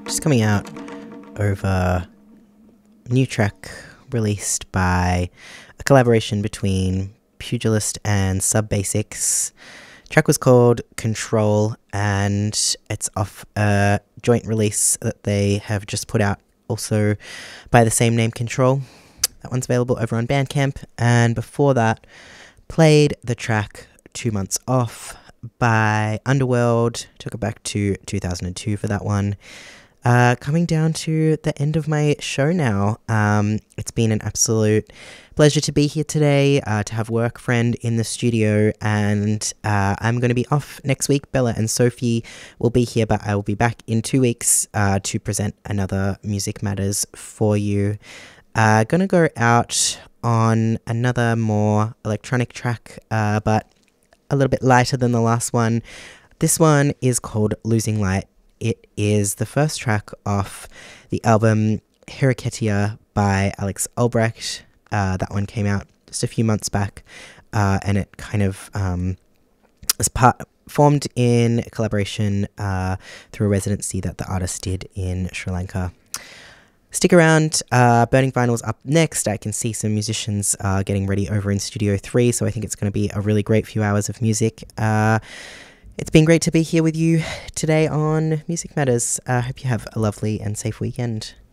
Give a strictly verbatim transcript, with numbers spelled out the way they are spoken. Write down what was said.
just coming out over a new track released by a collaboration between Pugilist and Sub Basics. Track was called Control, and it's off a joint release that they have just put out, also by the same name, Control. That one's available over on Bandcamp. And before that, played the track Two Months Off by Underworld. Took it back to two thousand two for that one. Uh, coming down to the end of my show now. Um, it's been an absolute pleasure to be here today, uh, to have work friend in the studio, and uh, I'm going to be off next week. Bella and Sophie will be here, but I will be back in two weeks uh, to present another Music Matters for you. Uh, gonna go out on another more electronic track, uh, but a little bit lighter than the last one. This one is called Losing Light. It is the first track off the album Heriketia by Alex Albrecht. Uh, that one came out just a few months back, uh, and it kind of um, was part, formed in collaboration uh, through a residency that the artist did in Sri Lanka. Stick around, uh, Burning Vinyl's up next. I can see some musicians uh, getting ready over in Studio three, so I think it's going to be a really great few hours of music. Uh, it's been great to be here with you today on Music Matters. I uh, hope you have a lovely and safe weekend.